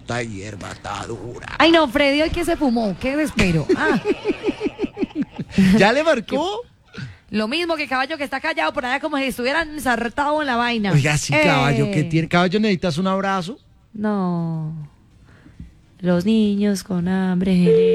esta hierba está dura. Ay, no, Freddy, hoy que se fumó, qué desespero. Ah, ¿Ya le marcó? lo mismo que caballo que está callado por allá como si estuvieran ensartados en la vaina. Oiga, sí, caballo, ¿qué tiene? Caballo, ¿necesitas un abrazo? No. Los niños con hambre.